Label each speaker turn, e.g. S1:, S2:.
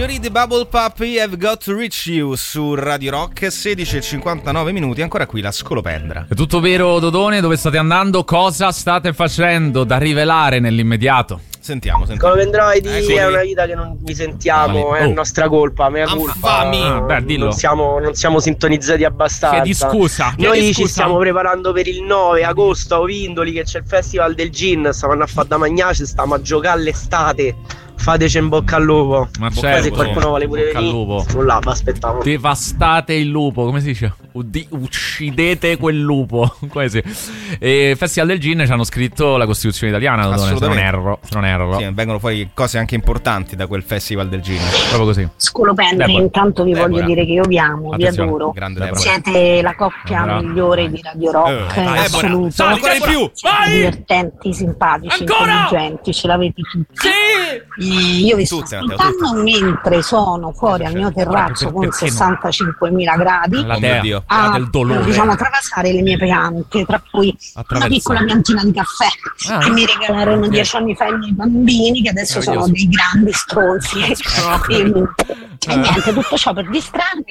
S1: Signori di Bubble Puppy, I've Got to Reach You su Radio Rock, 16:59 minuti, ancora qui la scolopendra.
S2: È tutto vero, Dodone? Dove state andando? Cosa state facendo da rivelare nell'immediato?
S1: Sentiamo.
S3: Come Androidi, è una vita che non vi sentiamo, è nostra colpa, mea colpa.
S2: Dillo.
S3: Non siamo sintonizzati abbastanza.
S2: Chiedi scusa.
S3: Ci stiamo preparando per il 9 agosto a Ovindoli, che c'è il Festival del Gin, stiamo a fare da mangiare, stiamo a giocare all'estate. Fateci in bocca al lupo.
S2: Ma
S3: Poi
S2: certo,
S3: se qualcuno vuole pure venire, là, aspettiamo.
S2: Devastate il lupo, come si dice? Uccidete quel lupo. Così. E Festival del Gin ci hanno scritto la Costituzione italiana, Dodone, se non erro.
S1: Sì, vengono fuori cose anche importanti da quel Festival del Gin.
S2: Proprio così.
S4: Scolopendri, intanto vi voglio dire che io vi amo, vi adoro. Siete la coppia migliore di Radio Rock in assoluto.
S1: Ancora di più!
S4: Divertenti, simpatici, intelligenti, ce l'avete tutti.
S2: Sì!
S4: Io vi sto ascoltando mentre sono fuori al mio terrazzo con 65.000 gradi
S2: del dolore.
S4: Diciamo, travasare le mie piante, tra cui una piccola piantina di caffè che mi regalarono 10 anni fa i miei bambini, che adesso sono dei grandi stronzi. E niente, tutto ciò per distrarmi.